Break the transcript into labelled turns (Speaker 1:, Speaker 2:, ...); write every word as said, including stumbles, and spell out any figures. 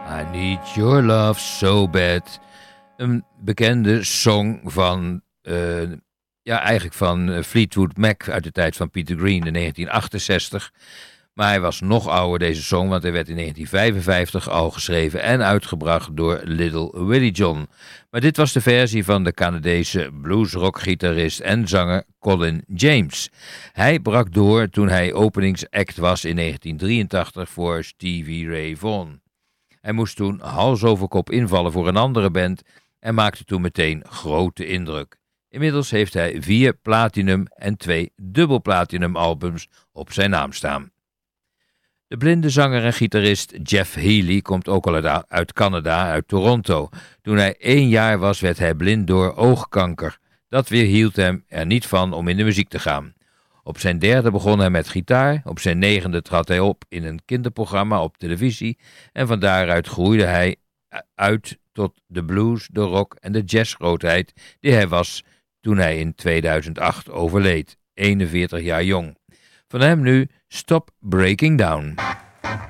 Speaker 1: I Need Your Love So Bad. Een bekende song van, uh, ja eigenlijk van Fleetwood Mac uit de tijd van Peter Green in negentien achtenzestig. Maar hij was nog ouder, deze song, want hij werd in negentien vijfenvijftig al geschreven en uitgebracht door Little Willie John. Maar dit was de versie van de Canadese bluesrock-gitarist en zanger Colin James. Hij brak door toen hij openingsact was in negentien drieëntachtig voor Stevie Ray Vaughan. Hij moest toen hals over kop invallen voor een andere band en maakte toen meteen grote indruk. Inmiddels heeft hij vier platinum en twee dubbelplatinum albums op zijn naam staan. De blinde zanger en gitarist Jeff Healey komt ook al uit Canada, uit Toronto. Toen hij één jaar was, werd hij blind door oogkanker. Dat weerhield hem er niet van om in de muziek te gaan. Op zijn derde begon hij met gitaar, op zijn negende trad hij op in een kinderprogramma op televisie en van daaruit groeide hij uit tot de blues, de rock en de jazzgrootheid die hij was toen hij in tweeduizend acht overleed, eenenveertig jaar jong. Van hem nu Stop Breaking Down.